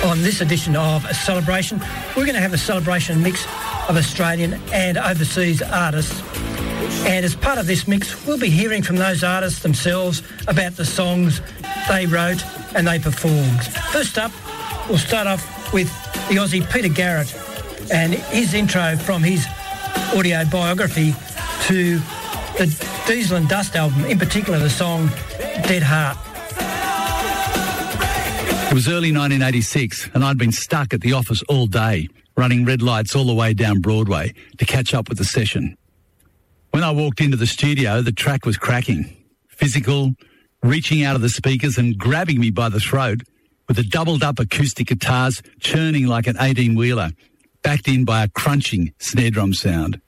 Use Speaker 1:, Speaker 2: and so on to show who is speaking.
Speaker 1: On this edition of A Celebration, we're going to have a celebration mix of Australian and overseas artists. And as part of this mix, we'll be hearing from those artists themselves about the songs they wrote and they performed. First up, we'll start off with the Aussie Peter Garrett and his intro from his audio biography to the Diesel and Dust album, in particular the song Dead Heart.
Speaker 2: It was early 1986 and I'd been stuck at the office all day, running red lights all the way down Broadway to catch up with the session. When I walked into the studio, the track was cracking, physical, reaching out of the speakers and grabbing me by the throat, with the doubled-up acoustic guitars churning like an 18-wheeler, backed in by a crunching snare drum sound.